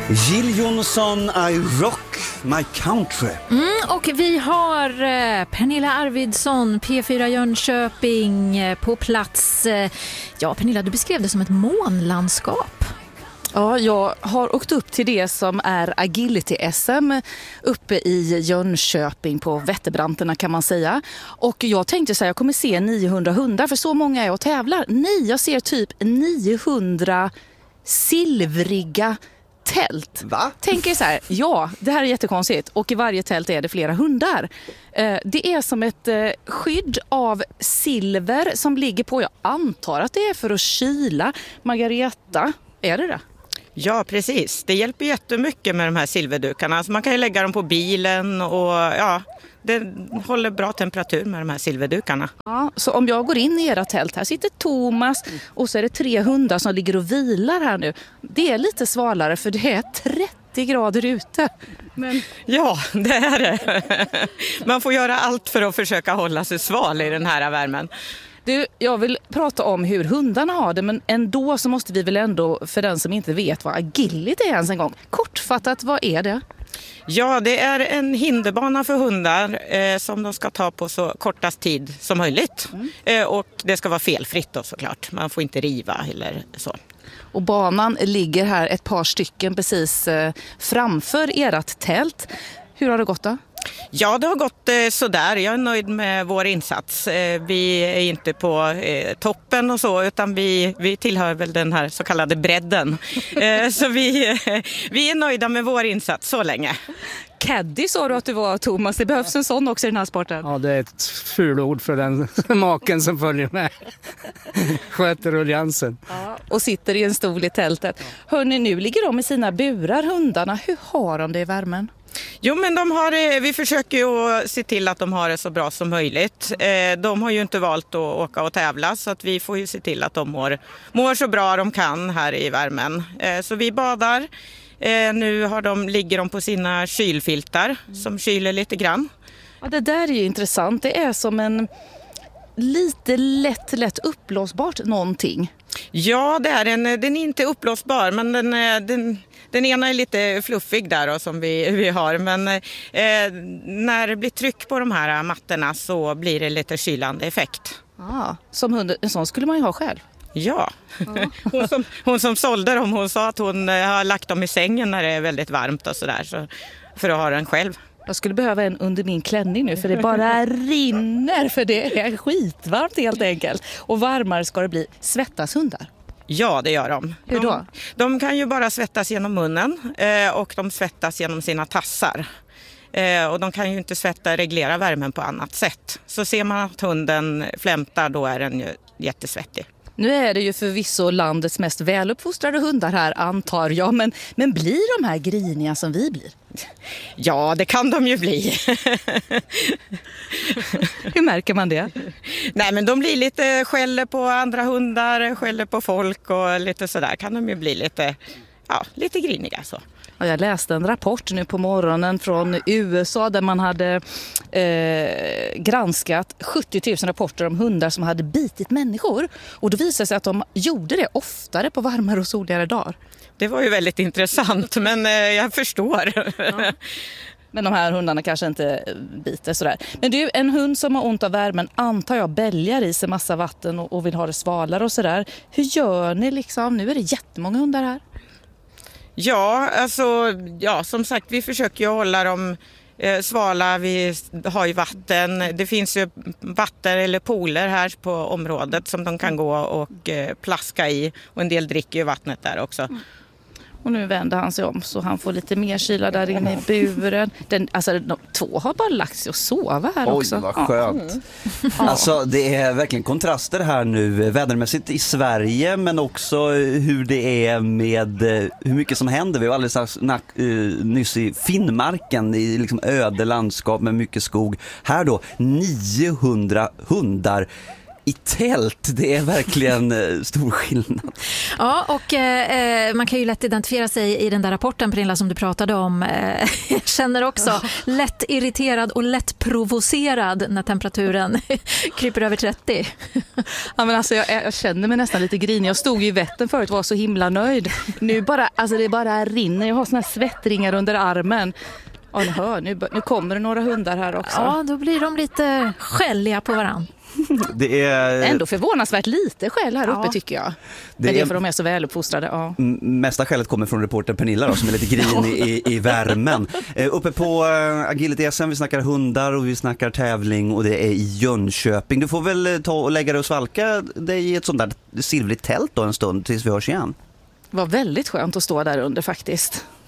Jill Johnson, I rock my country. Och vi har Pernilla Arvidsson, P4 Jönköping på plats. Ja, Pernilla, du beskrev det som ett månlandskap. Ja, jag har åkt upp till det som är agility-SM uppe i Jönköping på Vätterbranterna kan man säga. Och jag tänkte så här, jag kommer se 900 hundar för så många är och tävlar. Jag ser typ 900 silvriga tält. Va? Tänker så här, ja, det här är jättekonstigt och i varje tält är det flera hundar. Det är som ett skydd av silver som ligger på, jag antar att det är för att kyla. Margareta, är det? Ja, precis. Det hjälper jättemycket med de här silverdukarna. Alltså man kan ju lägga dem på bilen och ja, det håller bra temperatur med de här silverdukarna. Ja, så om jag går in i era tält, här sitter Thomas och så är det 3 hundar som ligger och vilar här nu. Det är lite svalare för det är 30 grader ute. Men... Ja, det är det. Man får göra allt för att försöka hålla sig sval i den här värmen. Du, jag vill prata om hur hundarna har det, men ändå så måste vi väl ändå, för den som inte vet vad agility är ens en gång. Kortfattat, vad är det? Ja, det är en hinderbana för hundar som de ska ta på så kortast tid som möjligt. Och det ska vara felfritt då såklart. Man får inte riva eller så. Och banan ligger här ett par stycken precis framför ert tält. Hur har det gått då? Ja, det har gått sådär. Jag är nöjd med vår insats. Vi är inte på toppen och så, utan vi tillhör väl den här så kallade bredden. Så vi är nöjda med vår insats så länge. Caddy sa du att du var, Thomas. Det behövs en sån också i den här sporten. Ja, det är ett fulord för den maken som följer med. Sköter rulliansen. Ja, och sitter i en stol i tältet. Hörrni, nu ligger de i sina burar, hundarna. Hur har de det i värmen? Jo, men vi försöker ju att se till att de har det så bra som möjligt. De har ju inte valt att åka och tävla, så att vi får ju se till att de mår så bra de kan här i värmen. Så vi badar. Nu ligger de på sina kylfiltar som kyler lite grann. Ja, det där är ju intressant. Det är som en lite lätt uppblåsbart någonting. Ja, det är den är inte uppblåsbar, men den ena är lite fluffig där då, som vi har. Men när det blir tryck på de här mattorna så blir det lite kylande effekt. Som hund, en sån skulle man ju ha själv. Ja, hon som sålde dem, hon sa att hon har lagt dem i sängen när det är väldigt varmt och sådär, så för att ha den själv. Jag skulle behöva en under min klänning nu för det bara rinner, för det är skitvarmt helt enkelt. Och varmare ska det bli. Svettas hundar? Ja, det gör de. Hur då? De kan ju bara svettas genom munnen och de svettas genom sina tassar. Och de kan ju inte reglera värmen på annat sätt. Så ser man att hunden flämtar, då är den ju jättesvettig. Nu är det ju förvisso landets mest väluppfostrade hundar här, antar jag. Men blir de här griniga som vi blir? Ja, det kan de ju bli. Hur märker man det? Nej, men de blir lite skäller på andra hundar, skäller på folk och lite sådär. Kan de ju bli lite griniga så. Ja, jag läste en rapport nu på morgonen från USA där man hade granskat 70 000 rapporter om hundar som hade bitit människor. Och då visade sig att de gjorde det oftare på varmare och soligare dagar. Det var ju väldigt intressant, men jag förstår. Ja. Men de här hundarna kanske inte biter sådär. Men du, en hund som har ont av värmen, antar jag bälgar i sig massa vatten och vill ha det svalare och sådär. Hur gör ni liksom? Nu är det jättemånga hundar här. Ja, som sagt, vi försöker ju hålla dem svala. Vi har ju vatten. Det finns ju vatten eller pooler här på området som de kan gå och plaska i. Och en del dricker ju vattnet där också. Och nu vänder han sig om så han får lite mer kyla där inne i buren. De 2 har bara lagt sig och sova här också. Oj, vad skönt. Alltså, det är verkligen kontraster här nu, vädermässigt i Sverige, men också hur det är med hur mycket som händer. Vi var alldeles nyss i Finnmarken, i liksom öde landskap med mycket skog. Här då, 900 hundar. i tält. Det är verkligen stor skillnad. Ja, och man kan ju lätt identifiera sig i den där rapporten, Pernilla, som du pratade om. Jag känner också lätt irriterad och lätt provocerad när temperaturen kryper över 30. Ja, men alltså jag känner mig nästan lite grinig. Jag stod ju i Vättern förut och var så himla nöjd. Nu bara, alltså det bara rinner. Jag har såna här svettringar under armen. Ja, nu kommer det några hundar här också. Ja, då blir de lite skälliga på varann. Det är ändå förvånansvärt lite skäll här uppe tycker jag. Det är för de är så väluppfostrade. Ja. Mesta skället kommer från reporter Pernilla då, som är lite grinig i värmen. Uppe på Agility-SM, vi snackar hundar och vi snackar tävling och det är i Jönköping. Du får väl ta och lägga dig och svalka dig i ett sånt där silvrigt tält då en stund tills vi hörs igen. Det var väldigt skönt att stå där under faktiskt.